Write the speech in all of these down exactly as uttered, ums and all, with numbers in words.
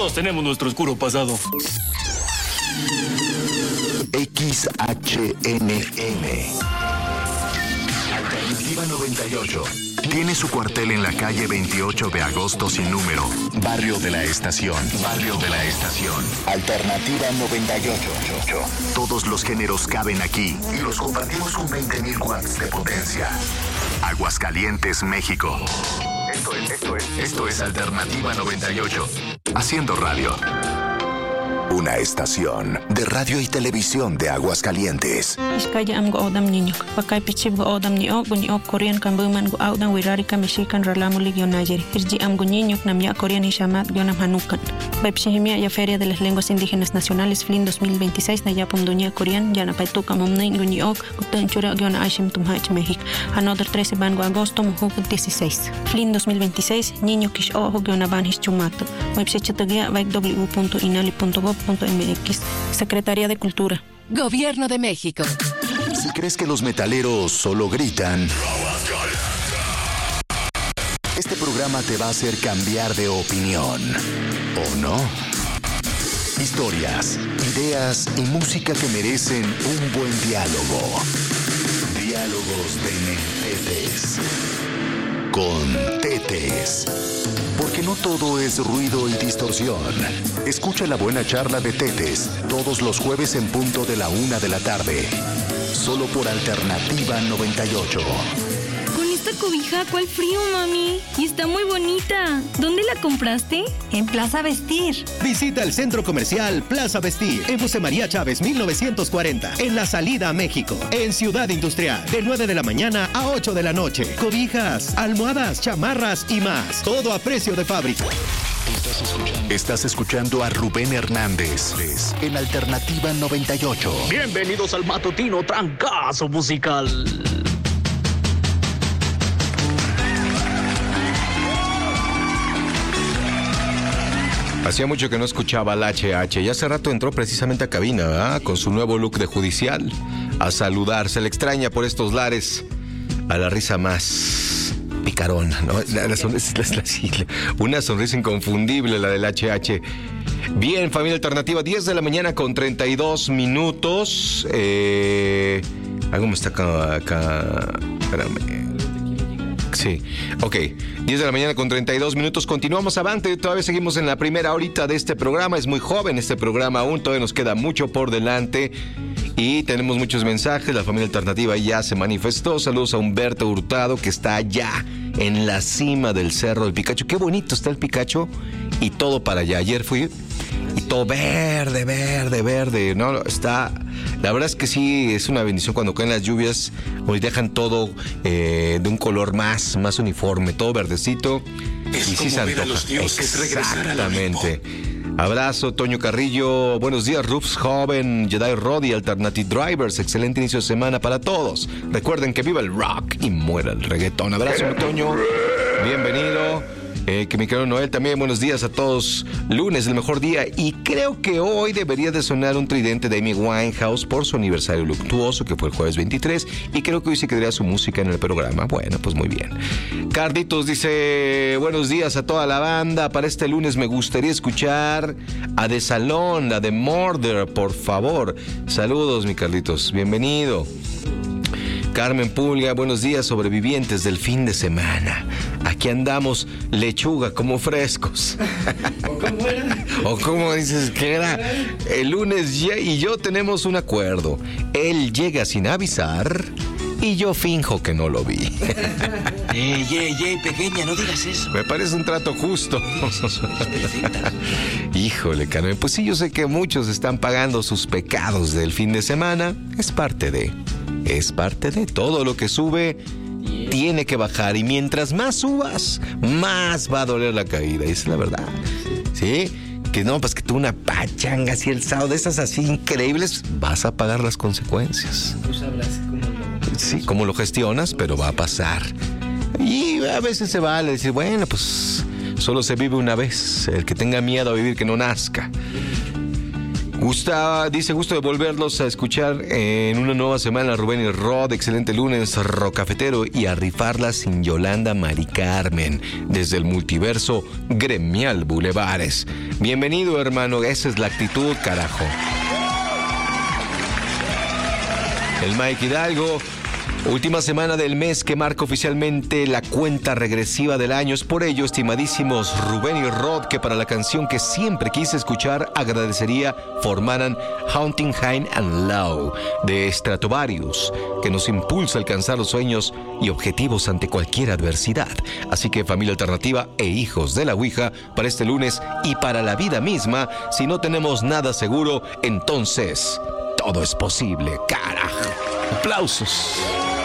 Todos tenemos nuestro oscuro pasado. X H N M Alternativa noventa y ocho. Tiene su cuartel en la calle veintiocho de agosto sin número. Barrio de la Estación. Barrio de la Estación. Alternativa noventa y ocho. Todos los géneros caben aquí y los compartimos con veinte mil watts de potencia. Aguascalientes, México. Esto es, esto es, esto es Alternativa noventa y ocho. Haciendo radio. Una estación de radio y televisión de Aguascalientes. Iskaya am go odam niño. Pakay pichib go odam ni og ni og Korean kan buman go odam wirari ka mishikan ralamu ligyo najeri. Irji am go niño namya Korean hishamat gionam hanukan. Baipshihimia ya Feria de las Lenguas Indígenas Nacionales F L I N dos mil veintiséis na yapum dunia Korean ya na paituka mumnay go ni og kutan chura giona ashim tumhach México. Another trece ban go agosto muhu dieciséis. F L I N dos mil veintiséis niño kish ojo giona ban hischumato. Baipshechatagia vaik w punto inali punto gov punto m x. Secretaría de Cultura. Gobierno de México. Si crees que los metaleros solo gritan, este programa te va a hacer cambiar de opinión. ¿O no? Historias, ideas y música que merecen un buen diálogo. Diálogos de Tetes. Con Tetes. Porque no todo es ruido y distorsión. Escucha la buena charla de Tetes todos los jueves en punto de la una de la tarde. Solo por Alternativa noventa y ocho. Con esta cobija, ¿cuál frío, mami? Y está muy bonita. ¿Dónde la compraste? En Plaza Vestir. Visita el centro comercial Plaza Vestir en José María Chávez mil novecientos cuarenta, en la salida a México, en Ciudad Industrial, de nueve de la mañana a ocho de la noche. Cobijas, almohadas, chamarras y más. Todo a precio de fábrica. Estás escuchando, Estás escuchando a Rubén Hernández en Alternativa noventa y ocho. Bienvenidos al matutino trancazo musical. Hacía mucho que no escuchaba al H H y hace rato entró precisamente a cabina, ¿verdad? Con su nuevo look de judicial, a saludar. Se le extraña por estos lares a la risa más picarona, ¿no? La, la sonrisa, la, la, una sonrisa inconfundible, la del H H. Bien, familia alternativa, diez de la mañana con treinta y dos minutos. Eh, algo me está acá, acá. Espérame. Sí, ok, diez de la mañana con treinta y dos minutos, continuamos avante, todavía seguimos en la primera horita de este programa, es muy joven este programa aún, todavía nos queda mucho por delante y tenemos muchos mensajes, la familia alternativa ya se manifestó, saludos a Humberto Hurtado que está allá en la cima del Cerro del Picacho, qué bonito está el Picacho y todo para allá, ayer fui y todo verde, verde, verde, no, está... La verdad es que sí, es una bendición cuando caen las lluvias, hoy dejan todo eh, de un color más, más uniforme, todo verdecito. Es y sí se antoja. Los dioses Exactamente. Abrazo, Toño Carrillo. Buenos días, Rufs Joven, Jedi Roddy, Alternative Drivers. Excelente inicio de semana para todos. Recuerden que viva el rock y muera el reggaetón. Abrazo, Toño. Bienvenido. Eh, que mi querido Noel también, buenos días a todos. Lunes, el mejor día. Y creo que hoy debería de sonar un tridente de Amy Winehouse por su aniversario luctuoso, que fue el jueves veintitrés. Y creo que hoy se quedaría su música en el programa. Bueno, pues muy bien. Carditos dice, buenos días a toda la banda. Para este lunes me gustaría escuchar a The Salón, la de Murder, por favor. Saludos, mi Carlitos. Bienvenido. Carmen Pulga, buenos días, sobrevivientes del fin de semana. Aquí andamos, lechuga como frescos. ¿O cómo era? O como dices que era. El lunes ya y yo tenemos un acuerdo. Él llega sin avisar y yo finjo que no lo vi. Ey, ey, ey, pequeña, no digas eso. Me parece un trato justo. Híjole, Carmen, pues sí, yo sé que muchos están pagando sus pecados del fin de semana. Es parte de... Es parte de todo lo que sube, tiene que bajar. Y mientras más subas, más va a doler la caída. Y esa es la verdad. ¿Sí? Que no, pues que tú una pachanga así el sábado, de esas así increíbles, vas a pagar las consecuencias. Tú sabrás cómo lo... Sí, cómo lo gestionas, pero va a pasar. Y a veces se vale decir, bueno, pues solo se vive una vez. El que tenga miedo a vivir, que no nazca. Gusta, dice, gusto de volverlos a escuchar en una nueva semana, Rubén y Rod. Excelente lunes, rocafetero, y a rifarla sin Yolanda Mari Carmen, desde el multiverso Gremial Bulevares. Bienvenido, hermano, esa es la actitud, carajo. El Mike Hidalgo. Última semana del mes que marca oficialmente la cuenta regresiva del año. Es por ello, estimadísimos Rubén y Rod, que para la canción que siempre quise escuchar agradecería formaran Haunting High and Low de Stratovarius, que nos impulsa a alcanzar los sueños y objetivos ante cualquier adversidad. Así que, familia alternativa e hijos de la Ouija, para este lunes y para la vida misma, si no tenemos nada seguro, entonces todo es posible, carajo. Aplausos.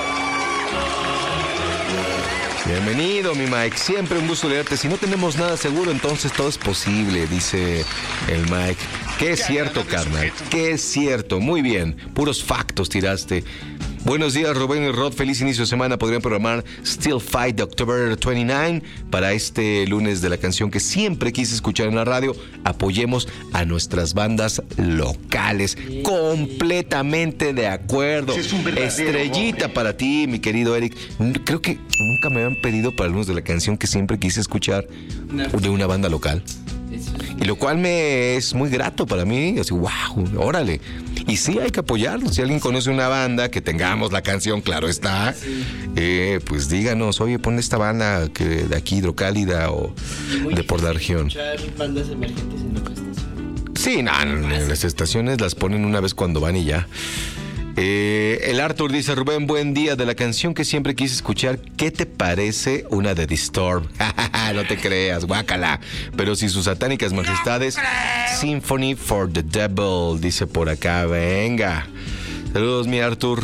Bienvenido, mi Mike. Siempre un gusto leerte. Si no tenemos nada seguro, entonces todo es posible, dice el Mike. Qué es cierto, carnal. Qué es cierto. Muy bien. Puros factos tiraste. Buenos días, Rubén y Rod. Feliz inicio de semana. Podrían programar Still Fight de October veintinueve para este lunes de la canción que siempre quise escuchar en la radio. Apoyemos a nuestras bandas locales. Completamente de acuerdo. Estrellita para ti, mi querido Eric. Creo que nunca me habían pedido para el lunes de la canción que siempre quise escuchar de una banda local. Y lo cual me es muy grato para mí. Así, wow, órale. Y sí, hay que apoyarlo. Si alguien conoce una banda, que tengamos la canción, claro está, eh, pues díganos, oye, pon esta banda que de aquí, Hidrocálida o de por la región. Bandas emergentes en nuestra estación. Sí, no, en las estaciones las ponen una vez cuando van y ya. Eh, el Arthur dice, Rubén, buen día, de la canción que siempre quise escuchar, ¿qué te parece una de Disturbed? No te creas, guácala. Pero si sus satánicas majestades, Symphony for the Devil, dice por acá, venga. Saludos, mi Arthur.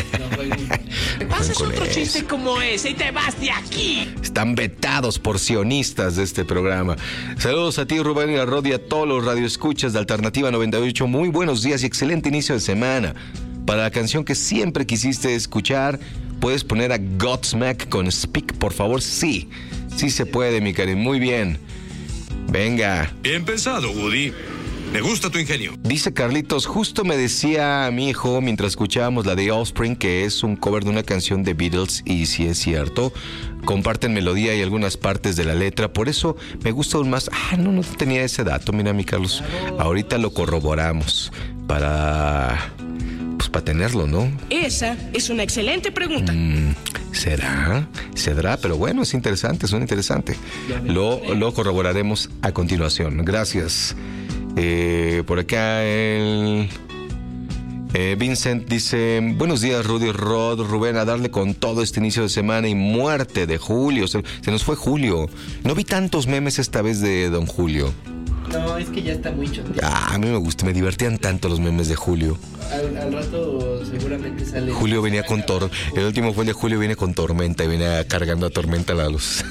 No haces otro eso. Chiste como ese y te vas de aquí. Están vetados por sionistas de este programa. Saludos a ti, Rubén y a Rod, y a todos los radioescuchas de Alternativa noventa y ocho. Muy buenos días y excelente inicio de semana. Para la canción que siempre quisiste escuchar, ¿puedes poner a Godsmack con Speak, por favor? Sí, sí se puede, mi Karen. Muy bien. Venga. Bien pensado, Woody. Me gusta tu ingenio. Dice Carlitos, justo me decía mi hijo mientras escuchábamos la de Offspring que es un cover de una canción de Beatles, y sí es cierto, comparten melodía y algunas partes de la letra, por eso me gusta aún más. Ah, no, no tenía ese dato, mira, mi Carlos, ahorita lo corroboramos para... pues para tenerlo, ¿no? Esa es una excelente pregunta. Mm, ¿Será? ¿Será? Pero bueno, es interesante, suena interesante. Lo, lo corroboraremos a continuación. Gracias. Eh, por acá el eh, Vincent dice, buenos días, Rudy, Rod, Rubén, a darle con todo este inicio de semana y muerte de Julio. Se, se nos fue Julio. No vi tantos memes esta vez de Don Julio. No, es que ya está muy choteado. Ah, a mí me gusta, me divertían tanto los memes de Julio. Al, al rato seguramente sale. Julio venía con tor... El último fue el de Julio, viene con Tormenta y viene cargando a Tormenta la luz.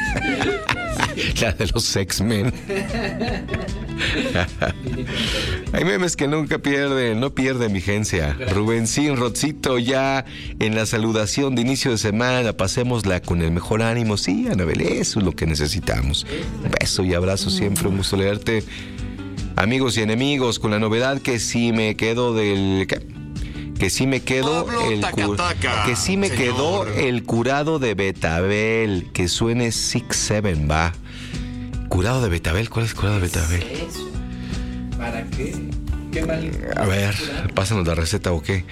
La de los X-Men. Hay memes que nunca pierden, no pierden vigencia. Rubencín, Rodcito, ya en la saludación de inicio de semana, pasémosla con el mejor ánimo. Sí, Anabel, eso es lo que necesitamos. Un beso y abrazo siempre, un gusto leerte. Amigos y enemigos, con la novedad que sí me quedo del... ¿qué? Que sí me quedó el cu- que sí me señor. quedó el curado de Betabel, que suene six seven, va. Curado de Betabel, ¿cuál es el curado de Betabel? Eso. ¿Para qué? ¿Qué mal? A ver, pásanos la receta o qué.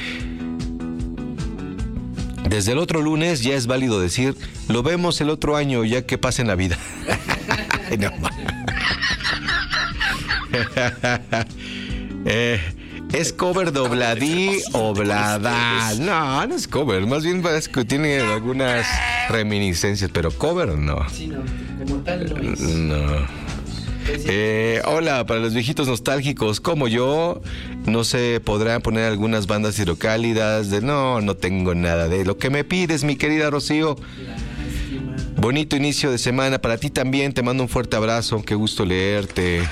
Desde el otro lunes ya es válido decir, lo vemos el otro año ya que pase Navidad. No. eh ¿Es cover de Obladí o Oblada? No, no es cover. Más bien es que tiene algunas reminiscencias, pero cover no. Sí, no, como tal no es. No. Eh, hola, para los viejitos nostálgicos como yo, no se podrán poner algunas bandas hidrocálidas de no, no tengo nada de lo que me pides, mi querida Rocío. Lástima. Bonito inicio de semana para ti también, te mando un fuerte abrazo, qué gusto leerte.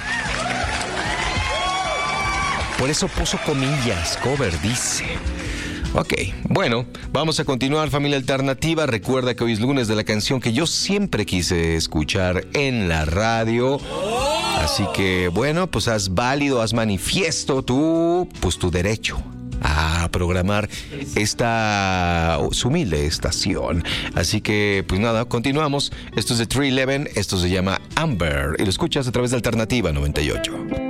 Por eso puso comillas, cover, dice. Ok, bueno, vamos a continuar, familia alternativa. Recuerda que hoy es lunes de la canción que yo siempre quise escuchar en la radio. Así que, bueno, pues haz válido, haz manifiesto tú, pues tu derecho a programar esta su humilde estación. Así que, pues nada, continuamos. Esto es de tres once, esto se llama Amber y lo escuchas a través de Alternativa noventa y ocho.